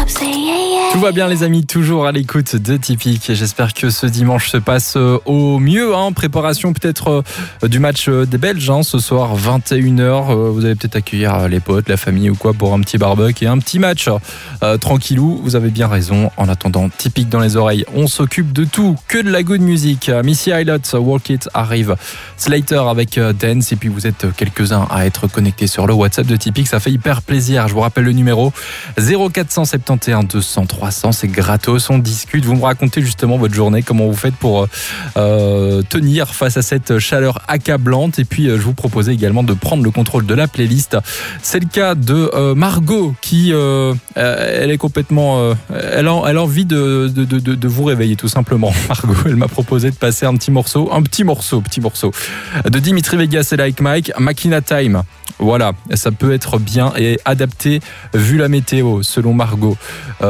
Tout va bien les amis, toujours à l'écoute de Tipeee. J'espère que ce dimanche se passe au mieux. Préparation peut-être du match des Belges ce soir 21h. Vous allez peut-être accueillir les potes, la famille ou quoi pour un petit barbecue et un petit match tranquillou. Vous avez bien raison. En attendant, Tipeee dans les oreilles, on s'occupe de tout, que de la good music. Missy Elliott, Walk It arrive. Slater avec Dance. Et puis vous êtes quelques-uns à être connectés sur le WhatsApp de Tipeee. Ça fait hyper plaisir. Je vous rappelle le numéro 0471 200 300, c'est gratos, on discute. Vous me racontez justement votre journée, comment vous faites pour tenir face à cette chaleur accablante. Et puis je vous propose également de prendre le contrôle de la playlist. C'est le cas de Margot qui elle est complètement elle a envie de vous réveiller tout simplement. Margot, elle m'a proposé de passer un petit morceau de Dimitri Vegas et Like Mike, Makina Time. Voilà, ça peut être bien et adapté vu la météo, selon Margot.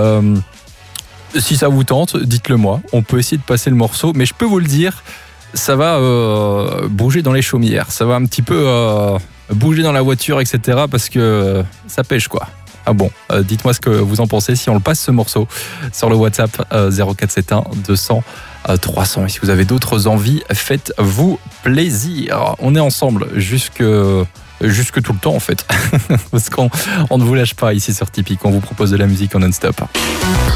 Si ça vous tente, dites-le moi. On peut essayer de passer le morceau, mais je peux vous le dire, ça va bouger dans les chaumières. Ça va un petit peu bouger dans la voiture, etc. Parce que ça pêche, quoi. Ah bon, dites-moi ce que vous en pensez si on le passe ce morceau sur le WhatsApp 0471 200 300. Et si vous avez d'autres envies, faites-vous plaisir. On est ensemble jusque tout le temps en fait. Parce qu'on ne vous lâche pas ici sur Tipeee. On vous propose de la musique en non-stop.